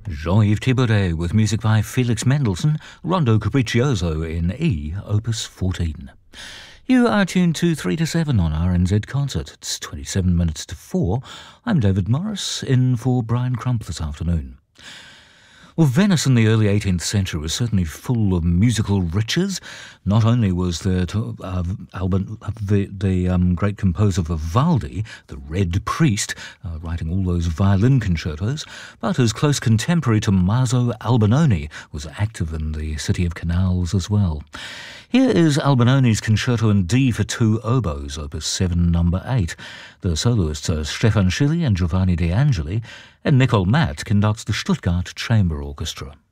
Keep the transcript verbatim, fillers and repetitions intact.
Jean-Yves Thibaudet with music by Felix Mendelssohn, Rondo Capriccioso in E, Opus fourteen. You are tuned to three to seven on R N Z Concert. It's twenty-seven minutes to four. I'm David Morris, in for Brian Crump this afternoon. Well, Venice in the early eighteenth century was certainly full of musical riches. Not only was there to, uh, Alban, the, the um, great composer Vivaldi, the Red Priest, uh, writing all those violin concertos, but his close contemporary Tommaso Albinoni was active in the city of canals as well. Here is Albinoni's Concerto in D for two oboes, Opus seven, number eight. The soloists are Stefan Schilly and Giovanni De Angeli, and Nicole Matt conducts the Stuttgart Chamber Orchestra.